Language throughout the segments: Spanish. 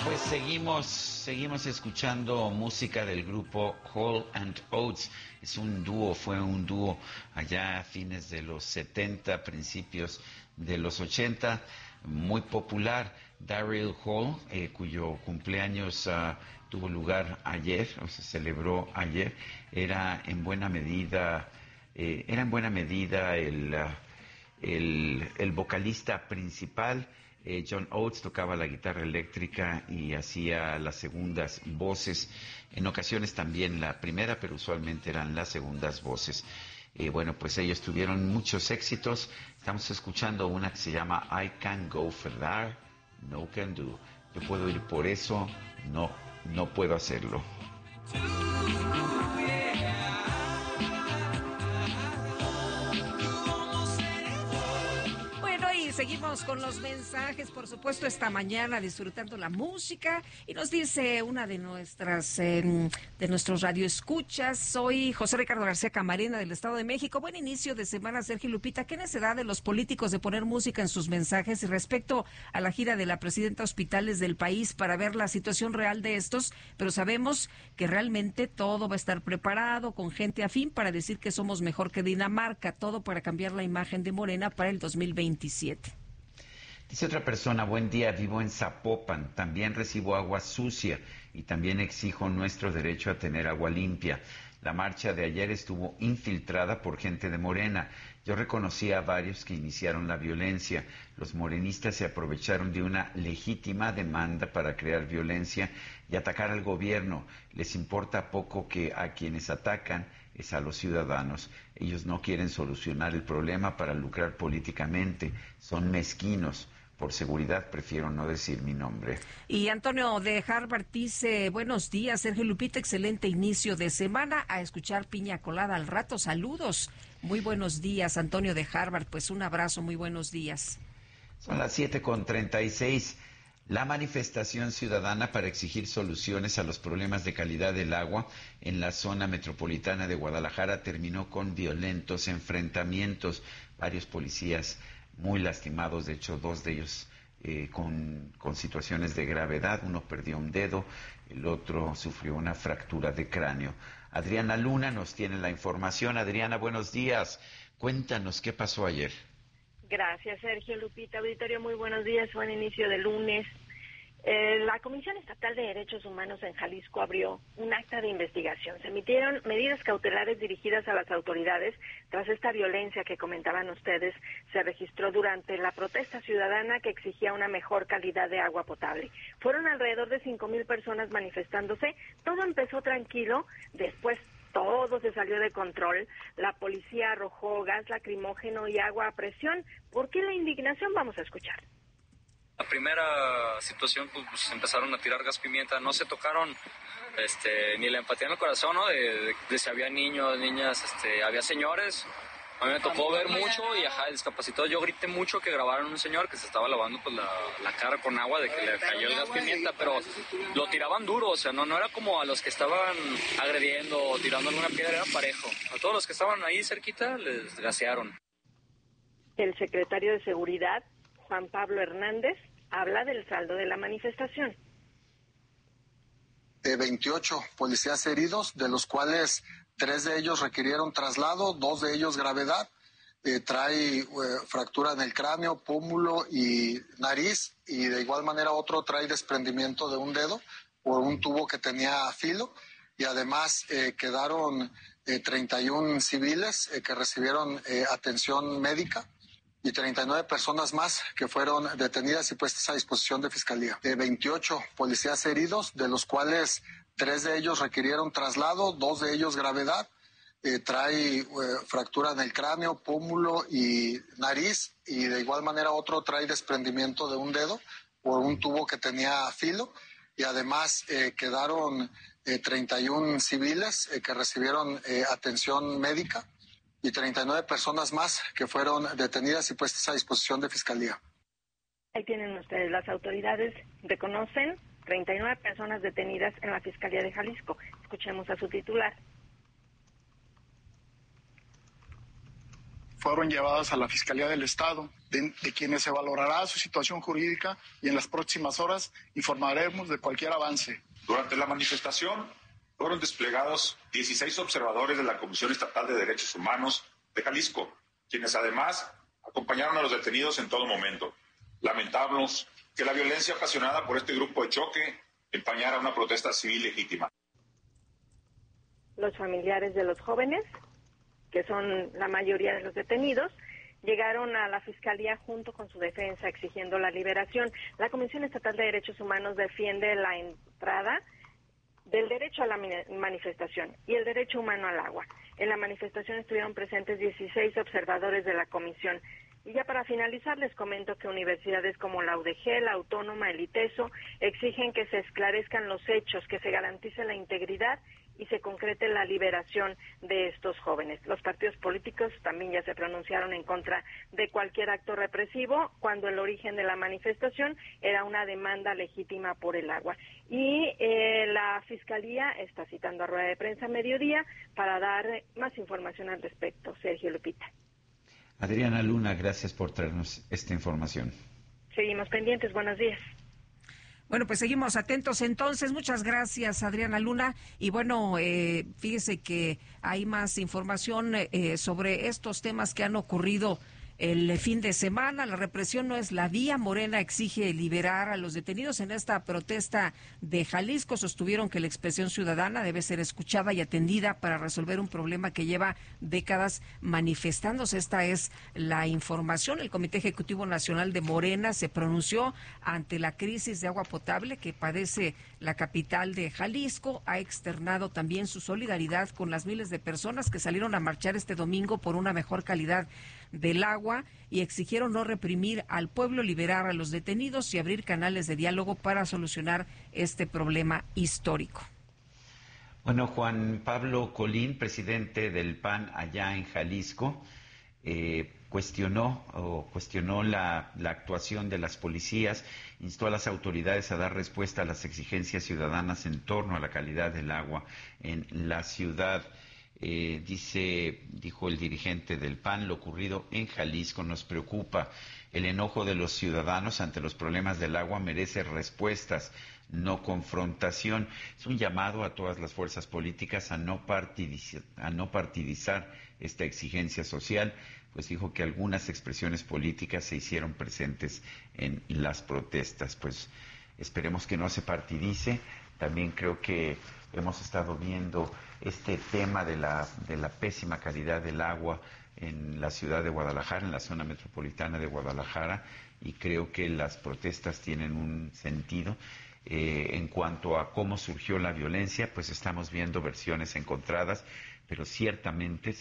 Pues seguimos escuchando música del grupo Hall and Oates. Fue un dúo allá a fines de los 70, principios de los 80, muy popular. Daryl Hall, cuyo cumpleaños tuvo lugar ayer, o se celebró ayer, era en buena medida el vocalista principal. John Oates tocaba la guitarra eléctrica y hacía las segundas voces, en ocasiones también la primera, pero usualmente eran las segundas voces. Bueno, pues ellos tuvieron muchos éxitos. Estamos escuchando una que se llama I Can Go For That, No Can Do. Yo puedo ir por eso, no puedo hacerlo. Y seguimos con los mensajes, por supuesto, esta mañana disfrutando la música. Y nos dice una de nuestros radioescuchas: soy José Ricardo García Camarena, del Estado de México. Buen inicio de semana, Sergio y Lupita. ¿Qué necesidad de los políticos de poner música en sus mensajes? Y respecto a la gira de la presidenta a hospitales del país para ver la situación real de estos, pero sabemos que realmente todo va a estar preparado con gente afín para decir que somos mejor que Dinamarca, todo para cambiar la imagen de Morena para el 2027. Dice otra persona: buen día, vivo en Zapopan, también recibo agua sucia y también exijo nuestro derecho a tener agua limpia. La marcha de ayer estuvo infiltrada por gente de Morena. Yo reconocí a varios que iniciaron la violencia. Los morenistas se aprovecharon de una legítima demanda para crear violencia y atacar al gobierno. Les importa poco que a quienes atacan es a los ciudadanos. Ellos no quieren solucionar el problema para lucrar políticamente. Son mezquinos. Por seguridad prefiero no decir mi nombre. Y Antonio de Harvard dice: buenos días, Sergio Lupita, excelente inicio de semana, a escuchar piña colada al rato, saludos. Muy buenos días, Antonio de Harvard, pues un abrazo, muy buenos días. Son las 7:36. La manifestación ciudadana para exigir soluciones a los problemas de calidad del agua en la zona metropolitana de Guadalajara terminó con violentos enfrentamientos. Varios policías muy lastimados, de hecho 2 de ellos con situaciones de gravedad. Uno perdió un dedo, el otro sufrió una fractura de cráneo. Adriana Luna nos tiene la información. Adriana, buenos días. Cuéntanos qué pasó ayer. Gracias, Sergio, Lupita, auditorio, muy buenos días, buen inicio de lunes. La Comisión Estatal de Derechos Humanos en Jalisco abrió un acta de investigación. Se emitieron medidas cautelares dirigidas a las autoridades tras esta violencia que comentaban ustedes. Se registró durante la protesta ciudadana que exigía una mejor calidad de agua potable. Fueron alrededor de 5,000 personas manifestándose. Todo empezó tranquilo, después todo se salió de control. La policía arrojó gas lacrimógeno y agua a presión. ¿Por qué la indignación? Vamos a escuchar. La primera situación, pues empezaron a tirar gas pimienta, no se tocaron ni la empatía en el corazón, ¿no? De si había niños, niñas, había señores. A mí me tocó ver mucho y discapacitado. Yo grité mucho que grabaron un señor que se estaba lavando pues la cara con agua de que le cayó el gas pimienta, pero lo tiraban duro, o sea, no era como a los que estaban agrediendo o tirándole una piedra, era parejo. A todos los que estaban ahí cerquita les gasearon. El secretario de Seguridad, Juan Pablo Hernández, habla del saldo de la manifestación. 28 policías heridos, de los cuales 3 de ellos requirieron traslado, 2 de ellos gravedad. Trae fractura en el cráneo, pómulo y nariz, y de igual manera otro trae desprendimiento de un dedo por un tubo que tenía filo, y además quedaron 31 civiles que recibieron atención médica, y 39 personas más que fueron detenidas y puestas a disposición de Fiscalía. 28 policías heridos, de los cuales 3 de ellos requirieron traslado, 2 de ellos gravedad. Trae fractura en el cráneo, pómulo y nariz, y de igual manera otro trae desprendimiento de un dedo por un tubo que tenía filo, y además quedaron 31 civiles que recibieron atención médica, y 39 personas más que fueron detenidas y puestas a disposición de Fiscalía. Ahí tienen ustedes, las autoridades reconocen 39 personas detenidas en la Fiscalía de Jalisco. Escuchemos a su titular. fueron llevadas a la Fiscalía del Estado, de quienes se valorará su situación jurídica, y en las próximas horas informaremos de cualquier avance. Durante la manifestación fueron desplegados 16 observadores de la Comisión Estatal de Derechos Humanos de Jalisco, quienes además acompañaron a los detenidos en todo momento. Lamentamos que la violencia ocasionada por este grupo de choque empañara una protesta civil legítima. Los familiares de los jóvenes, que son la mayoría de los detenidos, llegaron a la Fiscalía junto con su defensa exigiendo la liberación. La Comisión Estatal de Derechos Humanos defiende la entrada del derecho a la manifestación y el derecho humano al agua. En la manifestación estuvieron presentes 16 observadores de la comisión. Y ya para finalizar, les comento que universidades como la UDG, la Autónoma, el ITESO, exigen que se esclarezcan los hechos, que se garantice la integridad y se concrete la liberación de estos jóvenes. Los partidos políticos también ya se pronunciaron en contra de cualquier acto represivo, cuando el origen de la manifestación era una demanda legítima por el agua. Y la Fiscalía está citando a rueda de prensa a mediodía para dar más información al respecto. Sergio, Lupita. Adriana Luna, gracias por traernos esta información. Seguimos pendientes. Buenos días. Bueno, pues seguimos atentos entonces. Muchas gracias, Adriana Luna. Y bueno, fíjese que hay más información sobre estos temas que han ocurrido el fin de semana. La represión no es la vía. Morena exige liberar a los detenidos. En esta protesta de Jalisco sostuvieron que la expresión ciudadana debe ser escuchada y atendida para resolver un problema que lleva décadas manifestándose. Esta es la información. El Comité Ejecutivo Nacional de Morena se pronunció ante la crisis de agua potable que padece la capital de Jalisco. Ha externado también su solidaridad con las miles de personas que salieron a marchar este domingo por una mejor calidad del agua y exigieron no reprimir al pueblo, liberar a los detenidos y abrir canales de diálogo para solucionar este problema histórico. Bueno, Juan Pablo Colín, presidente del PAN allá en Jalisco, cuestionó la actuación de las policías, instó a las autoridades a dar respuesta a las exigencias ciudadanas en torno a la calidad del agua en la ciudad. Dijo el dirigente del PAN, lo ocurrido en Jalisco nos preocupa. El enojo de los ciudadanos ante los problemas del agua merece respuestas, no confrontación. Es un llamado a todas las fuerzas políticas a no partidizar esta exigencia social, pues dijo que algunas expresiones políticas se hicieron presentes en las protestas. Pues esperemos que no se partidice. También creo que hemos estado viendo este tema de la pésima calidad del agua en la ciudad de Guadalajara, en la zona metropolitana de Guadalajara, y creo que las protestas tienen un sentido. En cuanto a cómo surgió la violencia, pues estamos viendo versiones encontradas, pero ciertamente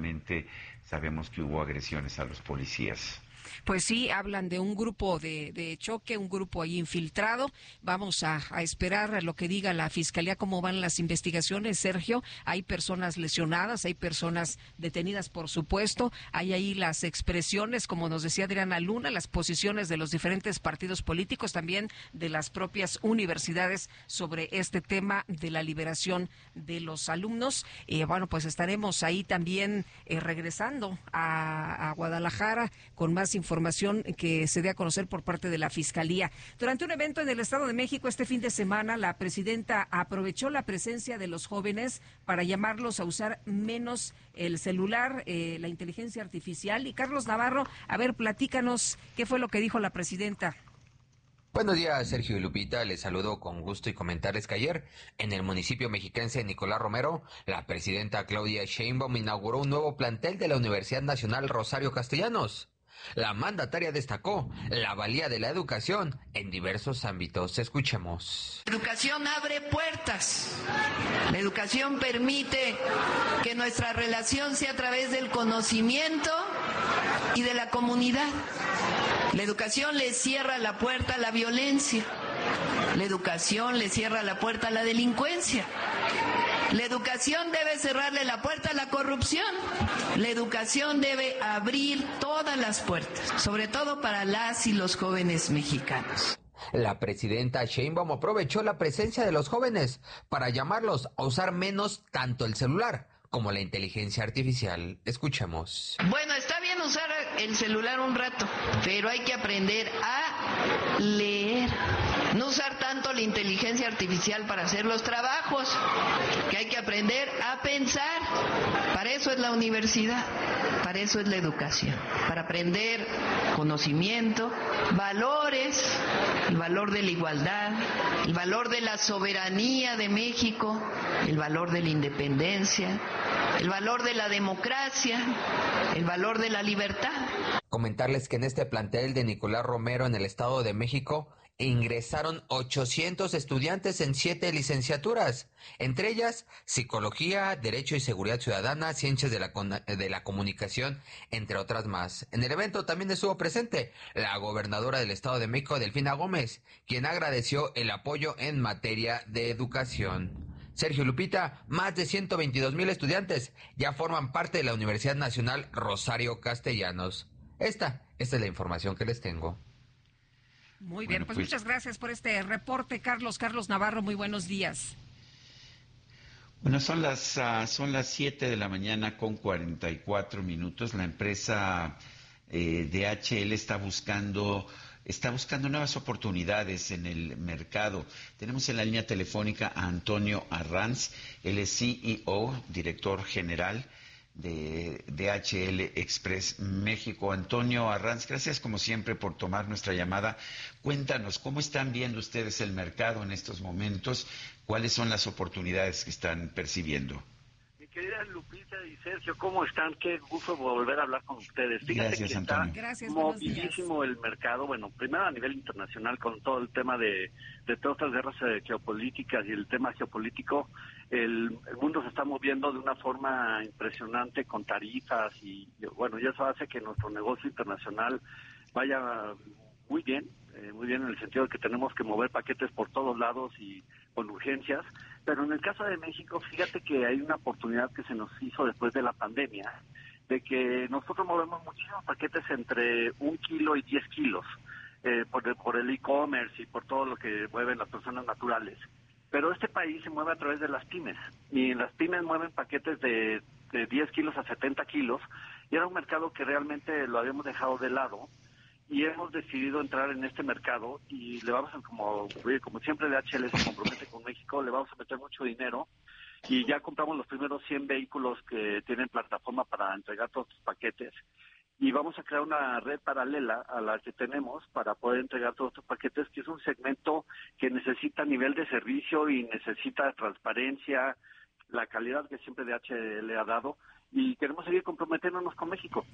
sabemos que hubo agresiones a los policías. Pues sí, hablan de un grupo de choque, un grupo ahí infiltrado. Vamos a esperar a lo que diga la Fiscalía, cómo van las investigaciones, Sergio. Hay personas lesionadas, hay personas detenidas, por supuesto. Hay ahí las expresiones, como nos decía Adriana Luna, las posiciones de los diferentes partidos políticos, también de las propias universidades sobre este tema de la liberación de los alumnos. Bueno, pues estaremos ahí también regresando a Guadalajara con más información que se dé a conocer por parte de la Fiscalía. Durante un evento en el Estado de México este fin de semana, la presidenta aprovechó la presencia de los jóvenes para llamarlos a usar menos el celular, la inteligencia artificial. Y Carlos Navarro, a ver, platícanos qué fue lo que dijo la presidenta. Buenos días, Sergio y Lupita. Les saludo con gusto y comentarles que ayer, en el municipio mexiquense de Nicolás Romero, la presidenta Claudia Sheinbaum inauguró un nuevo plantel de la Universidad Nacional Rosario Castellanos. La mandataria destacó la valía de la educación en diversos ámbitos. Escuchemos. La educación abre puertas. La educación permite que nuestra relación sea a través del conocimiento y de la comunidad. La educación le cierra la puerta a la violencia. La educación le cierra la puerta a la delincuencia. La educación debe cerrarle la puerta a la corrupción. La educación debe abrir todas las puertas, sobre todo para las y los jóvenes mexicanos. La presidenta Sheinbaum aprovechó la presencia de los jóvenes para llamarlos a usar menos tanto el celular como la inteligencia artificial. Escuchemos. Bueno, está bien el celular un rato, pero hay que aprender a leer. No usar tanto la inteligencia artificial para hacer los trabajos, que hay que aprender a pensar. Para eso es la universidad, para eso es la educación, para aprender conocimiento, valores, el valor de la igualdad, el valor de la soberanía de México, el valor de la independencia, el valor de la democracia, el valor de la libertad. Comentarles que en este plantel de Nicolás Romero en el Estado de México ingresaron 800 estudiantes en 7 licenciaturas, entre ellas Psicología, Derecho y Seguridad Ciudadana, Ciencias de la Comunicación, entre otras más. En el evento también estuvo presente la gobernadora del Estado de México, Delfina Gómez, quien agradeció el apoyo en materia de educación. Sergio, Lupita, más de 122,000 estudiantes ya forman parte de la Universidad Nacional Rosario Castellanos. Esta es la información que les tengo. Muy bien, pues muchas gracias por este reporte, Carlos Navarro, muy buenos días. Bueno, son las 7 de la mañana con 44 minutos. La empresa DHL está buscando nuevas oportunidades en el mercado. Tenemos en la línea telefónica a Antonio Arranz, él es CEO, director general de DHL Express México. Antonio Arranz, gracias como siempre por tomar nuestra llamada. Cuéntanos, ¿cómo están viendo ustedes el mercado en estos momentos? ¿Cuáles son las oportunidades que están percibiendo? Mi querida Lupita y Sergio, ¿cómo están? Qué gusto volver a hablar con ustedes. Fíjate Gracias, que Antonio. está movidísimo el mercado, bueno, primero a nivel internacional con todo el tema de todas estas guerras geopolíticas y el tema geopolítico. El mundo se está moviendo de una forma impresionante con tarifas y bueno, y eso hace que nuestro negocio internacional vaya muy bien en el sentido de que tenemos que mover paquetes por todos lados y con urgencias, pero en el caso de México, fíjate que hay una oportunidad que se nos hizo después de la pandemia, de que nosotros movemos muchísimos paquetes entre 1 kilo y 10 kilos, por el e-commerce y por todo lo que mueven las personas naturales. Pero este país se mueve a través de las pymes, y las pymes mueven paquetes de 10 kilos a 70 kilos, y era un mercado que realmente lo habíamos dejado de lado, y hemos decidido entrar en este mercado, y le vamos a, como siempre DHL se compromete con México, le vamos a meter mucho dinero, y ya compramos los primeros 100 vehículos que tienen plataforma para entregar todos los paquetes, y vamos a crear una red paralela a la que tenemos para poder entregar todos estos paquetes, que es un segmento que necesita nivel de servicio y necesita transparencia, la calidad que siempre DHL ha dado, y queremos seguir comprometiéndonos con México.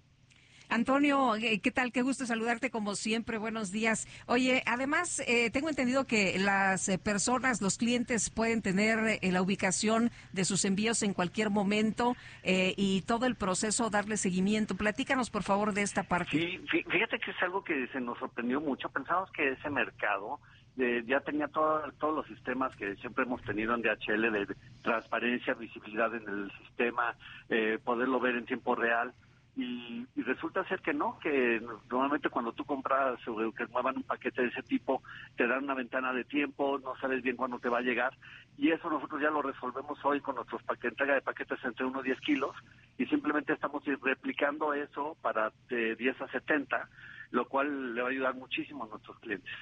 Antonio, ¿qué tal? Qué gusto saludarte como siempre. Buenos días. Oye, además, tengo entendido que las personas, los clientes pueden tener la ubicación de sus envíos en cualquier momento y todo el proceso darle seguimiento. Platícanos, por favor, de esta parte. Sí, fíjate que es algo que se nos sorprendió mucho. Pensamos que ese mercado ya tenía todos los sistemas que siempre hemos tenido en DHL de transparencia, visibilidad en el sistema, poderlo ver en tiempo real. Y resulta ser que no, que normalmente cuando tú compras o que muevan un paquete de ese tipo, te dan una ventana de tiempo, no sabes bien cuándo te va a llegar, y eso nosotros ya lo resolvemos hoy con nuestros entrega de paquetes entre 1 y 10 kilos, y simplemente estamos replicando eso para de 10 a 70, lo cual le va a ayudar muchísimo a nuestros clientes.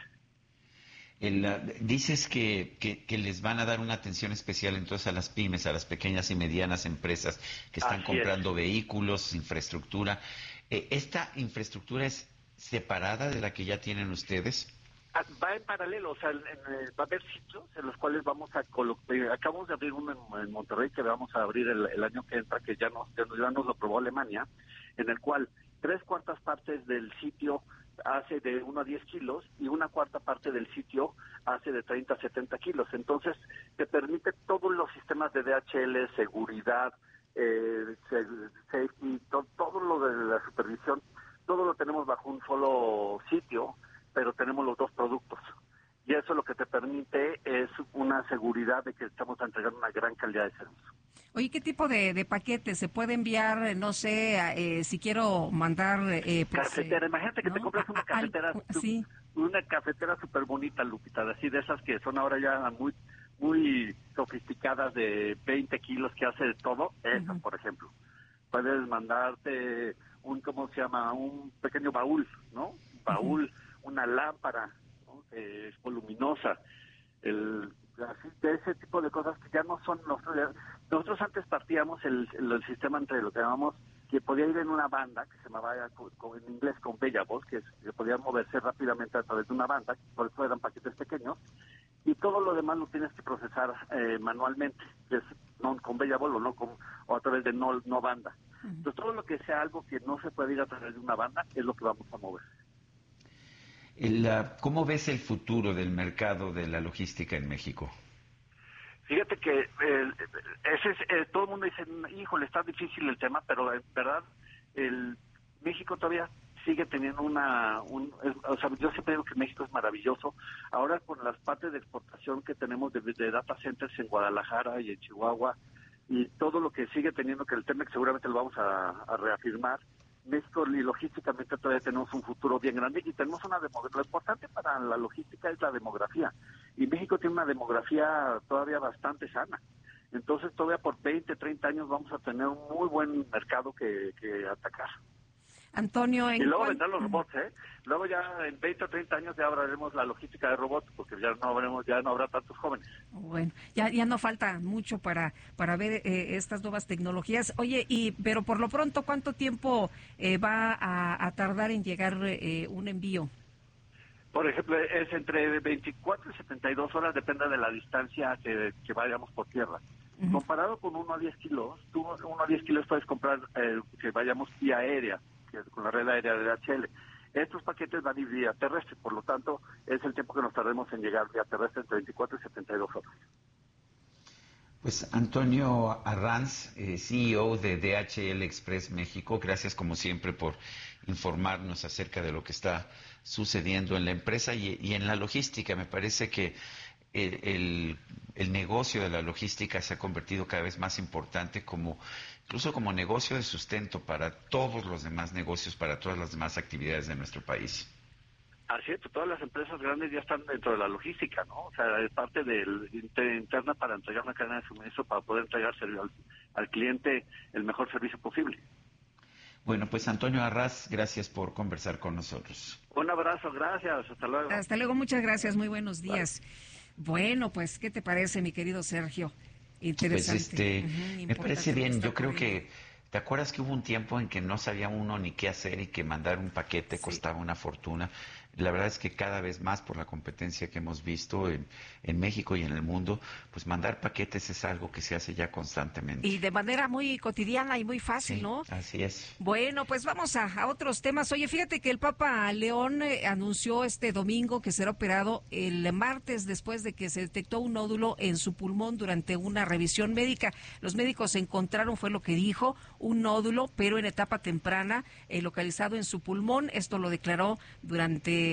Dices que les van a dar una atención especial entonces a las pymes, a las pequeñas y medianas empresas que están comprando vehículos, infraestructura. ¿Esta infraestructura es separada de la que ya tienen ustedes? Va en paralelo, o sea, va a haber sitios en los cuales vamos a colocar. Acabamos de abrir uno en Monterrey que vamos a abrir el año que entra, que ya nos lo aprobó Alemania, en el cual 3/4 partes del sitio hace de 1 a 10 kilos y 1/4 parte del sitio hace de 30 a 70 kilos. Entonces, te permite todos los sistemas de DHL, seguridad, safety, todo lo de la supervisión, todo lo tenemos bajo un solo sitio, pero tenemos los dos productos. Y eso lo que te permite es una seguridad de que estamos entregando una gran calidad de servicio. Oye, ¿qué tipo de paquetes se puede enviar? No sé, si quiero mandar... cafetera, imagínate que te compras una cafetera, sí. Una cafetera súper bonita, Lupita, así de esas que son ahora ya muy muy sofisticadas, de 20 kilos, que hace de todo, esas, por ejemplo. Puedes mandarte ¿cómo se llama? Un pequeño baúl, ¿no? Un baúl, una lámpara, ¿no? Es voluminosa, así, de ese tipo de cosas que ya no son nosotros antes partíamos el sistema entre lo que llamamos que podía ir en una banda que se llamaba en inglés conveyable, que podía moverse rápidamente a través de una banda, por eso eran paquetes pequeños, y todo lo demás lo tienes que procesar manualmente, que es non-conveyable o a través de no banda. Entonces todo lo que sea algo que no se puede ir a través de una banda es lo que vamos a mover. ¿Cómo ves el futuro del mercado de la logística en México? Fíjate que todo el mundo dice, híjole, está difícil el tema, pero en verdad México todavía sigue teniendo yo siempre digo que México es maravilloso. Ahora con las partes de exportación que tenemos de data centers en Guadalajara y en Chihuahua, y todo lo que sigue teniendo, que el TEMEC seguramente lo vamos a reafirmar, México y logísticamente todavía tenemos un futuro bien grande y tenemos lo importante para la logística es la demografía, y México tiene una demografía todavía bastante sana. Entonces todavía por 20, 30 años vamos a tener un muy buen mercado que atacar. Antonio, y luego vendrán los robots, Luego ya en 20 o 30 años ya hablaremos la logística de robots, porque ya no habrá tantos jóvenes. Bueno, ya no falta mucho para ver estas nuevas tecnologías. Oye, pero por lo pronto, ¿cuánto tiempo va a tardar en llegar un envío? Por ejemplo, es entre 24 y 72 horas, depende de la distancia que vayamos por tierra. Uh-huh. Comparado con 1 a 10 kilos, tú 1 a 10 kilos puedes comprar que vayamos vía aérea, con la red aérea de DHL. Estos paquetes van a ir vía terrestre, por lo tanto, es el tiempo que nos tardemos en llegar vía terrestre, entre 24 y 72 horas. Pues Antonio Arranz, CEO de DHL Express México, gracias como siempre por informarnos acerca de lo que está sucediendo en la empresa y en la logística. Me parece que el negocio de la logística se ha convertido cada vez más importante incluso como negocio de sustento para todos los demás negocios, para todas las demás actividades de nuestro país. Así es, todas las empresas grandes ya están dentro de la logística, ¿no? O sea, es parte interna para entregar una cadena de suministro, para poder entregar al cliente el mejor servicio posible. Bueno, pues Antonio Arranz, gracias por conversar con nosotros. Un abrazo, gracias, hasta luego. Hasta luego, muchas gracias, muy buenos días. Bye. Bueno, pues, ¿qué te parece, mi querido Sergio? Interesante. Pues me parece bien, yo creo que, ¿te acuerdas que hubo un tiempo en que no sabía uno ni qué hacer y que mandar un paquete costaba una fortuna? La verdad es que cada vez más por la competencia que hemos visto en México y en el mundo, pues mandar paquetes es algo que se hace ya constantemente. Y de manera muy cotidiana y muy fácil, sí, ¿no? Así es. Bueno, pues vamos a otros temas. Oye, fíjate que el Papa León anunció este domingo que será operado el martes después de que se detectó un nódulo en su pulmón durante una revisión médica. Los médicos encontraron, fue lo que dijo, un nódulo, pero en etapa temprana, localizado en su pulmón. Esto lo declaró durante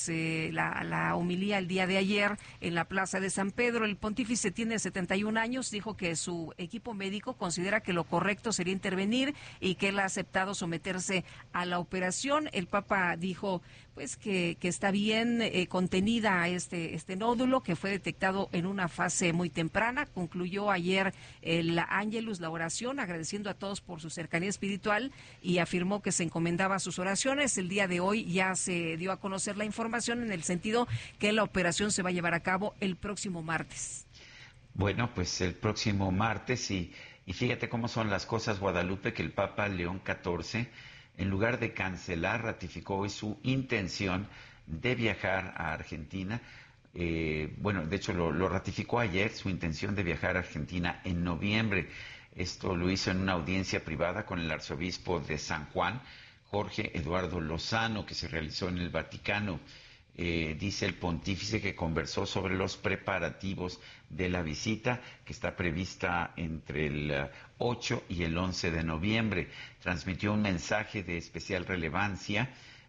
la homilía el día de ayer en la Plaza de San Pedro. El pontífice tiene 71 años, dijo que su equipo médico considera que lo correcto sería intervenir y que él ha aceptado someterse a la operación. El Papa dijo pues que está bien contenida este nódulo, que fue detectado en una fase muy temprana. Concluyó ayer el Ángelus, la oración, agradeciendo a todos por su cercanía espiritual, y afirmó que se encomendaba a sus oraciones. El día de hoy ya se dio a conocer la información en el sentido que la operación se va a llevar a cabo el próximo martes. Bueno, pues el próximo martes, y fíjate cómo son las cosas, Guadalupe, que el Papa León XIV, en lugar de cancelar, ratificó hoy su intención de viajar a Argentina. De hecho lo ratificó ayer, su intención de viajar a Argentina en noviembre. Esto lo hizo en una audiencia privada con el arzobispo de San Juan, Jorge Eduardo Lozano, que se realizó en el Vaticano. Dice el pontífice que conversó sobre los preparativos de la visita, que está prevista entre el 8 y el 11 de noviembre. Transmitió un mensaje de especial relevancia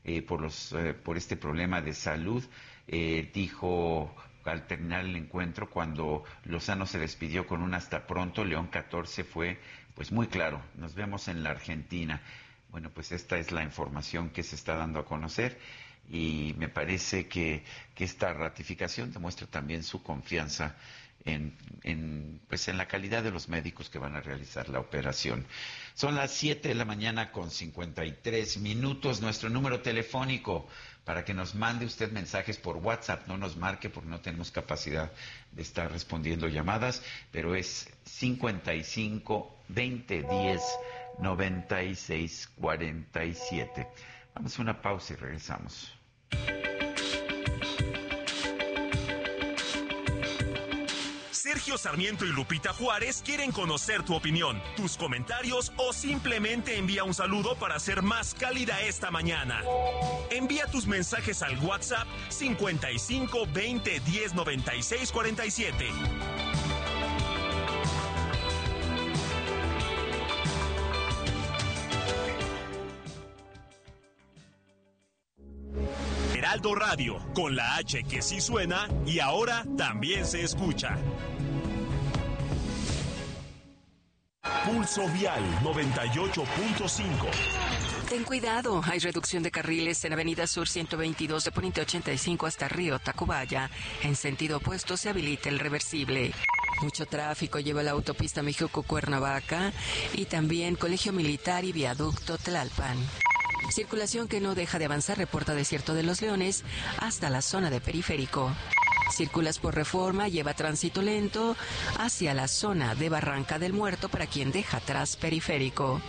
por este problema de salud. Dijo al terminar el encuentro, cuando Lozano se despidió con un hasta pronto, León XIV fue pues muy claro: nos vemos en la Argentina. Bueno, pues esta es la información que se está dando a conocer, y me parece que esta ratificación demuestra también su confianza pues en la calidad de los médicos que van a realizar la operación. Son las 7 de la mañana con 53 minutos. Nuestro número telefónico para que nos mande usted mensajes por WhatsApp, no nos marque porque no tenemos capacidad de estar respondiendo llamadas, pero es 55 20 10 96 47. Vamos a una pausa y regresamos. Sergio Sarmiento y Lupita Juárez quieren conocer tu opinión, tus comentarios o simplemente envía un saludo para hacer más cálida esta mañana. Envía tus mensajes al WhatsApp 55 20 10 96 47. Heraldo Radio, con la H que sí suena y ahora también se escucha. Pulso Vial 98.5. Ten cuidado, hay reducción de carriles en Avenida Sur 122 de Poniente 85 hasta Río Tacubaya. En sentido opuesto se habilita el reversible. Mucho tráfico lleva la autopista México-Cuernavaca y también Colegio Militar y Viaducto Tlalpan. Circulación que no deja de avanzar, reporta Desierto de los Leones hasta la zona de Periférico. Circulas por Reforma, lleva tránsito lento hacia la zona de Barranca del Muerto para quien deja atrás Periférico.